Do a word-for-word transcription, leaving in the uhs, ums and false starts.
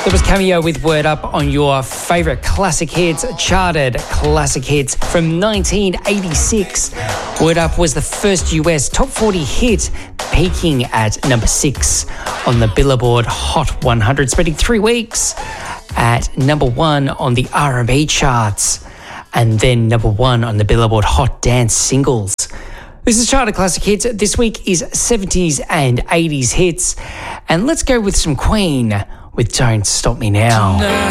There was Cameo with Word Up on your favourite classic hits, charted classic hits from nineteen eighty-six. Word Up was the first U S top forty hit, peaking at number six on the Billboard Hot one hundred, spending three weeks at number one on the R and B charts, and then number one on the Billboard Hot Dance Singles. This is Charted Classic Hits. This week is seventies and eighties hits. And let's go with some Queen with Don't Stop Me Now.